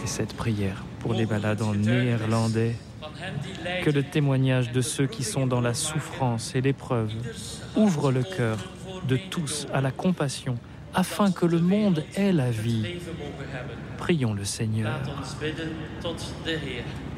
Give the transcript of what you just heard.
Et cette prière pour les malades en néerlandais, que le témoignage de ceux qui sont dans la souffrance et l'épreuve ouvre le cœur de tous à la compassion, afin que le monde ait la vie. Prions le Seigneur. Laat ons bidden tot de Heer.